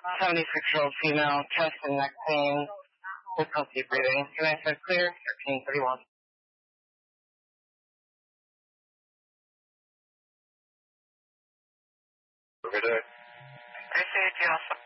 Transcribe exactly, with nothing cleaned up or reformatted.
seventy-six-year-old female, chest and neck pain, difficulty breathing. Can I say clear? thirteen thirty-one. Good day. I say yes.